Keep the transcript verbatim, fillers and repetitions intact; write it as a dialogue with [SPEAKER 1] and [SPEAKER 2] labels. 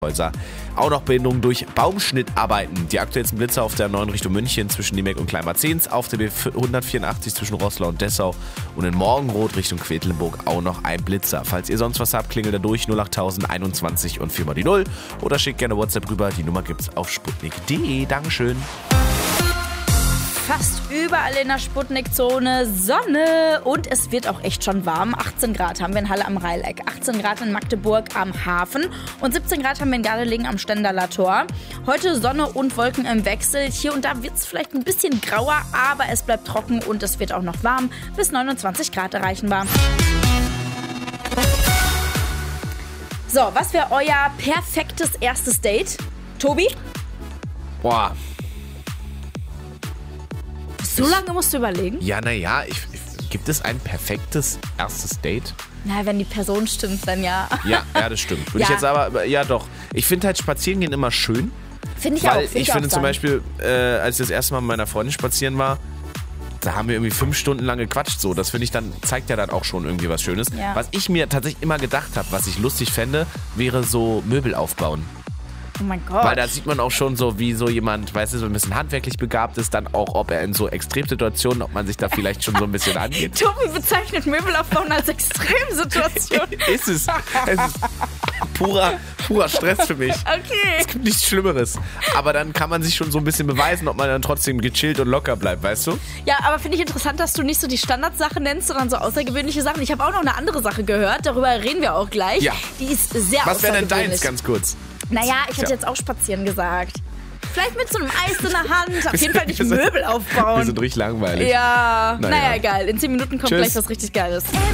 [SPEAKER 1] Häuser. Auch noch Behinderungen durch Baumschnittarbeiten. Die aktuellsten Blitzer auf der neuen Richtung München zwischen Niemek und Kleinbad-Zehns, auf der B hundertvierundachtzig zwischen Roßlau und Dessau und in Morgenroth Richtung Quedlinburg auch noch ein Blitzer. Falls ihr sonst was habt, klingelt da durch null acht tausend einundzwanzig und vier mal die null oder schickt gerne WhatsApp rüber. Die Nummer gibt's auf sputnik punkt de. Dankeschön.
[SPEAKER 2] Fast überall in der Sputnik-Zone Sonne und es wird auch echt schon warm. achtzehn Grad haben wir in Halle am Rheileck, achtzehn Grad in Magdeburg am Hafen und siebzehn Grad haben wir in Gardelegen am Stendaler Tor. Heute Sonne und Wolken im Wechsel. Hier und da wird es vielleicht ein bisschen grauer, aber es bleibt trocken und es wird auch noch warm. Bis neunundzwanzig Grad erreichen wir. So, was wäre euer perfektes erstes Date? Tobi?
[SPEAKER 1] Boah.
[SPEAKER 2] So lange musst du überlegen?
[SPEAKER 1] Ja, naja, ich, ich, gibt es ein perfektes erstes Date?
[SPEAKER 2] Na, wenn die Person stimmt, dann ja.
[SPEAKER 1] Ja, ja, das stimmt. Würde
[SPEAKER 2] Ja.
[SPEAKER 1] ich jetzt aber, ja doch. Ich finde halt Spazierengehen immer schön.
[SPEAKER 2] Finde ich
[SPEAKER 1] Weil
[SPEAKER 2] auch. Find
[SPEAKER 1] ich
[SPEAKER 2] auch
[SPEAKER 1] finde zum
[SPEAKER 2] sagen.
[SPEAKER 1] Beispiel, äh, als ich das erste Mal mit meiner Freundin spazieren war, da haben wir irgendwie fünf Stunden lang gequatscht. So, das finde ich dann, zeigt ja dann auch schon irgendwie was Schönes.
[SPEAKER 2] Ja.
[SPEAKER 1] Was ich mir tatsächlich immer gedacht habe, was ich lustig fände, wäre so Möbel aufbauen.
[SPEAKER 2] Oh mein Gott.
[SPEAKER 1] Weil da sieht man auch schon so, wie so jemand, weißt du, so ein bisschen handwerklich begabt ist, dann auch, ob er in so Extremsituationen, ob man sich da vielleicht schon so ein bisschen angeht.
[SPEAKER 2] Tobi bezeichnet Möbelaufbauen als Extremsituation.
[SPEAKER 1] Ist es. Es ist purer, purer Stress für mich.
[SPEAKER 2] Okay.
[SPEAKER 1] Es gibt nichts Schlimmeres. Aber dann kann man sich schon so ein bisschen beweisen, ob man dann trotzdem gechillt und locker bleibt, weißt du?
[SPEAKER 2] Ja, aber finde ich interessant, dass du nicht so die Standardsache nennst, sondern so außergewöhnliche Sachen. Ich habe auch noch eine andere Sache gehört, darüber reden wir auch gleich.
[SPEAKER 1] Ja.
[SPEAKER 2] Die ist sehr
[SPEAKER 1] Was wäre denn
[SPEAKER 2] außergewöhnlich.
[SPEAKER 1] deins, ganz kurz?
[SPEAKER 2] Naja, ich hätte
[SPEAKER 1] Ja.
[SPEAKER 2] jetzt auch spazieren gesagt. Vielleicht mit so einem Eis in der Hand. Auf
[SPEAKER 1] Wir
[SPEAKER 2] jeden
[SPEAKER 1] sind-
[SPEAKER 2] Fall nicht
[SPEAKER 1] wir sind-
[SPEAKER 2] Möbel
[SPEAKER 1] Wir
[SPEAKER 2] aufbauen.
[SPEAKER 1] sind richtig langweilig.
[SPEAKER 2] Ja,
[SPEAKER 1] Naja.
[SPEAKER 2] naja, egal. In zehn Minuten kommt
[SPEAKER 1] Tschüss.
[SPEAKER 2] gleich was richtig Geiles.